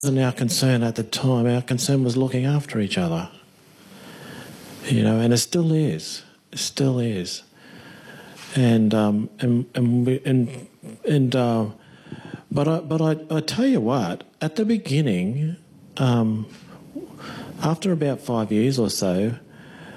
wasn't our concern at the time. Our concern was looking after each other. You know, and it still is. It still is. But I tell you what, at the beginning, after about 5 years or so,